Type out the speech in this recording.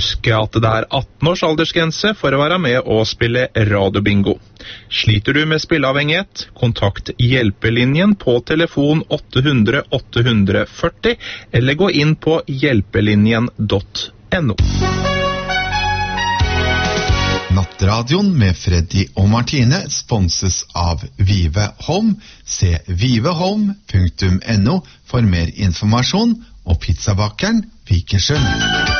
Husk at det 18 års aldersgrense for å være med og spille radiobingo. Sliter du med spilleavhengighet, kontakt hjelpelinjen på telefon 800 840 eller gå inn på hjelpelinjen.no. Nattradioen med Freddy og Martine sponses av Vive Home. Se vivehome.no for mer informasjon, og pizzabakeren Vikersund.